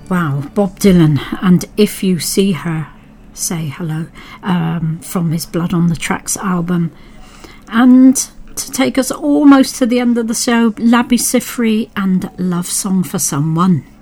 Wow, Bob Dylan, and If You See Her, Say Hello, from his Blood on the Tracks album. And to take us almost to the end of the show, Labi Siffre and Love Song for Someone.